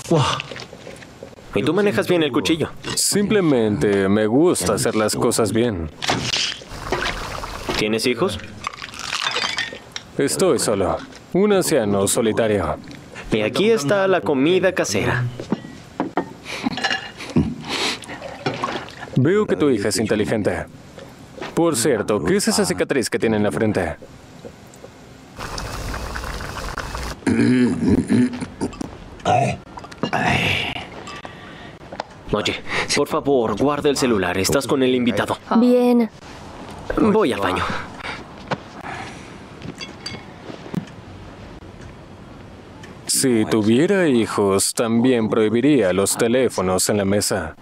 Y tú manejas bien el cuchillo. Simplemente me gusta hacer las cosas bien. ¿Tienes hijos? Estoy solo. Un anciano solitario. Y aquí está la comida casera. Veo que tu hija es inteligente. Por cierto, ¿qué es esa cicatriz que tiene en la frente? Oye, por favor, guarda el celular. Estás con el invitado. Bien. Voy al baño. Si tuviera hijos, también prohibiría los teléfonos en la mesa.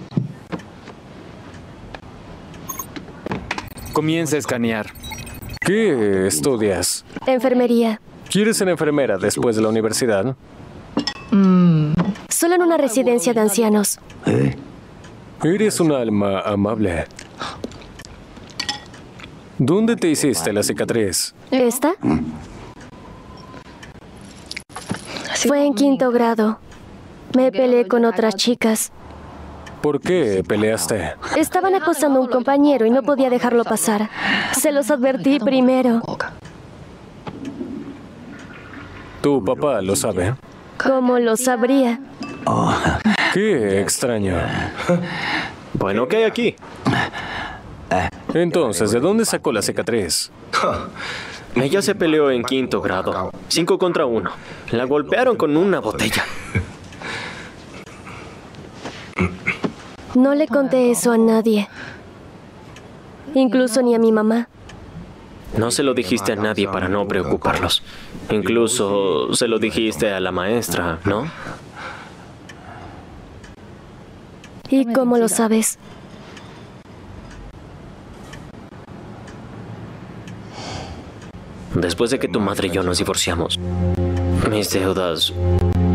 Comienza a escanear. ¿Qué estudias? Enfermería. ¿Quieres ser enfermera después de la universidad? Solo en una residencia de ancianos. Eres un alma amable. ¿Dónde te hiciste la cicatriz? ¿Esta? Fue en 5º grado. Me peleé con otras chicas. ¿Por qué peleaste? Estaban acosando a un compañero y no podía dejarlo pasar. Se los advertí primero. Tu papá lo sabe. ¿Cómo lo sabría? Qué extraño. Bueno, ¿qué hay aquí? Entonces, ¿de dónde sacó la cicatriz? Ella se peleó en 5º grado. 5 contra 1. La golpearon con una botella. No le conté eso a nadie. Incluso ni a mi mamá. No se lo dijiste a nadie para no preocuparlos. Incluso se lo dijiste a la maestra, ¿no? ¿Y cómo lo sabes? Después de que tu madre y yo nos divorciamos, mis deudas